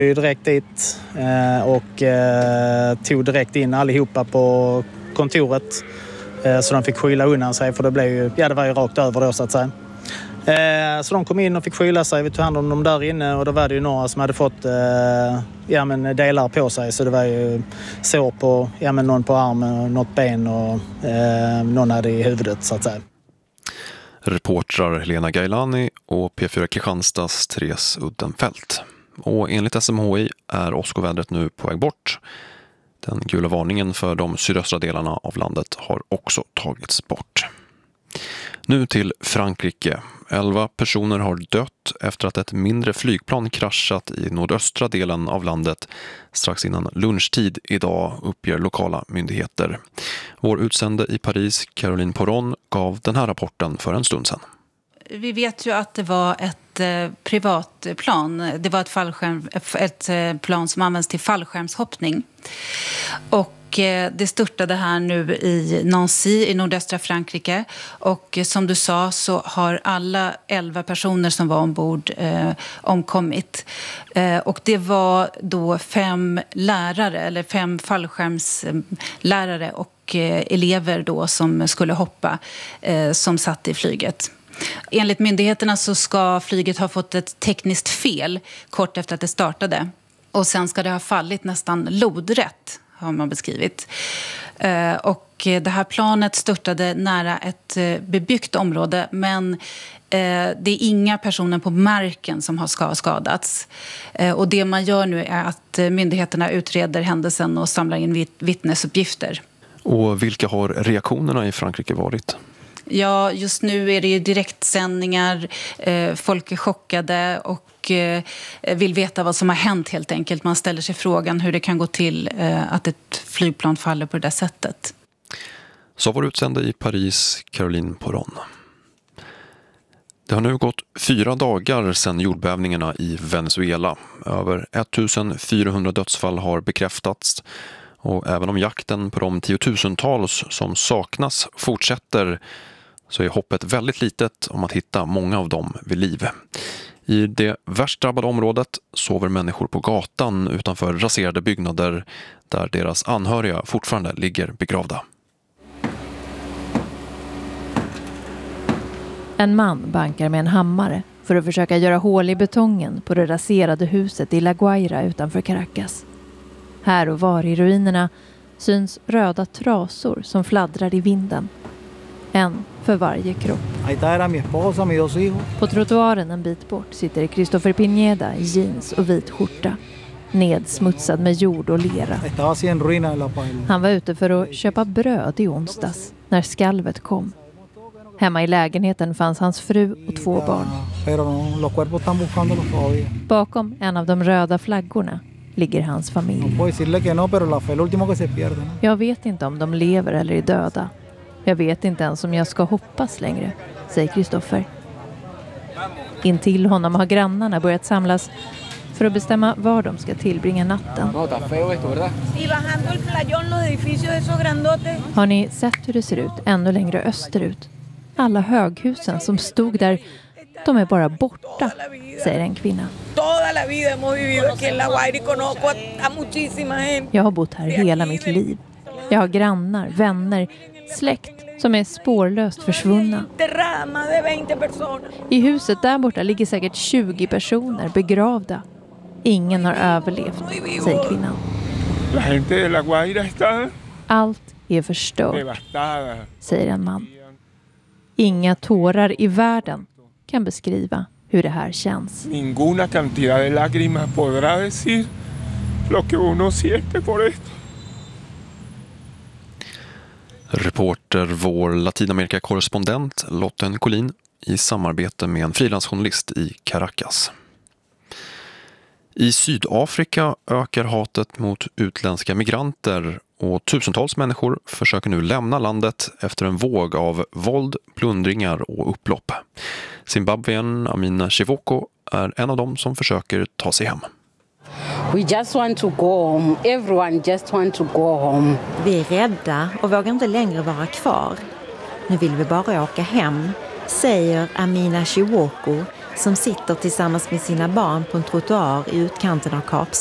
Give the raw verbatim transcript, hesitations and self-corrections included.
Jag är direkt dit och tog direkt in allihopa på kontoret så de fick skyla undan sig, för det blev ju, ja, det var ju rakt över då så att säga. Så de kom in och fick skyla sig, vi tog hand om dem där inne och då var det ju några som hade fått ja, men delar på sig, så det var ju sår på, ja, men någon på armen, något ben och eh, någon hade i huvudet så att säga. Reportrar Helena Gailani och P fyra Kristianstads Therese Uddenfelt. Och enligt S M H I är åskovädret nu på väg bort. Den gula varningen för de sydöstra delarna av landet har också tagits bort. Nu till Frankrike. Elva personer har dött efter att ett mindre flygplan kraschat i nordöstra delen av landet strax innan lunchtid idag, uppger lokala myndigheter. Vår utsände i Paris, Caroline Poron, gav den här rapporten för en stund sedan. Vi vet ju att det var ett eh, privatplan. Det var ett, fallskärm, ett eh, plan som används till fallskärmshoppning. Och eh, det störtade här nu i Nancy i nordöstra Frankrike. Och eh, som du sa så har alla elva personer som var ombord eh, omkommit. Eh, och det var då fem lärare eller fem fallskärmslärare och eh, elever då som skulle hoppa eh, som satt i flyget. Enligt myndigheterna så ska flyget ha fått ett tekniskt fel kort efter att det startade. Och sen ska det ha fallit nästan lodrätt, har man beskrivit. Och det här planet störtade nära ett bebyggt område, men det är inga personer på marken som har skadats. Och det man gör nu är att myndigheterna utreder händelsen och samlar in vittnesuppgifter. Och vilka har reaktionerna i Frankrike varit? Ja, just nu är det ju direktsändningar, eh, folk är chockade och eh, vill veta vad som har hänt helt enkelt. Man ställer sig frågan hur det kan gå till eh, att ett flygplan faller på det där sättet. Så var utsände i Paris, Caroline Poron. Det har nu gått fyra dagar sedan jordbävningarna i Venezuela. Över ettusensfyrahundra dödsfall har bekräftats. Och även om jakten på de tiotusentals som saknas fortsätter, så är hoppet väldigt litet om att hitta många av dem vid liv. I det värst drabbade området sover människor på gatan utanför raserade byggnader där deras anhöriga fortfarande ligger begravda. En man bankar med en hammare för att försöka göra hål i betongen på det raserade huset i La Guaira utanför Caracas. Här och var i ruinerna syns röda trasor som fladdrar i vinden. En för varje kropp. På trottoaren en bit bort sitter Christopher Pineda i jeans och vit skjorta. Nedsmutsad med jord och lera. Han var ute för att köpa bröd i onsdags när skalvet kom. Hemma i lägenheten fanns hans fru och två barn. Bakom en av de röda flaggorna ligger hans familj. Jag vet inte om de lever eller är döda. Jag vet inte ens om jag ska hoppas längre, säger Christopher. Intill honom har grannarna börjat samlas för att bestämma var de ska tillbringa natten. Har ni sett hur det ser ut ännu längre österut? Alla höghusen som stod där, de är bara borta, säger en kvinna. Jag har bott här hela mitt liv. Jag har grannar, vänner, släkt som är spårlöst försvunna. I huset där borta ligger säkert tjugo personer begravda. Ingen har överlevt, säger kvinnan. Allt är förstört, säger en man. Inga tårar i världen kan beskriva hur det här känns. Ninguna cantidad de lágrimas podrá decir lo que uno siente por esto. Reporter vår Latinamerika-korrespondent Lotten Collin i samarbete med en frilansjournalist i Caracas. I Sydafrika ökar hatet mot utländska migranter och tusentals människor försöker nu lämna landet efter en våg av våld, plundringar och upplopp. Zimbabwean Amina Chivoko är en av dem som försöker ta sig hem. We just want to go home. Everyone just want to go home. Vi är rädda och vågar inte längre vara kvar. Nu vill vi bara åka hem, säger Amina Chivoko, som sitter tillsammans med sina barn på en trottoar i utkanten av Kapstaden.